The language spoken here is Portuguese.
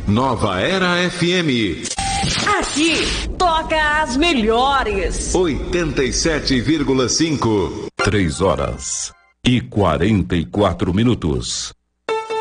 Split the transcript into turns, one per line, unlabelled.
Nova Era FM.
Aqui toca as melhores.
87,5.
3 horas e 44 minutos.